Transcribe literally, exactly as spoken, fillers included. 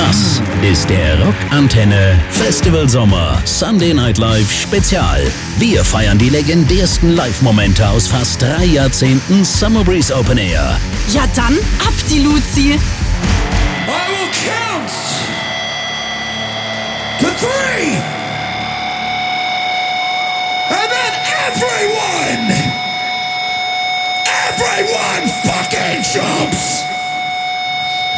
Das ist der Rockantenne Festival Sommer Sunday Night Live Spezial. Wir feiern die legendärsten Live-Momente aus fast drei Jahrzehnten Summer Breeze Open Air. Ja dann, ab die Luzi! I will count to three, and then everyone, everyone fucking jumps!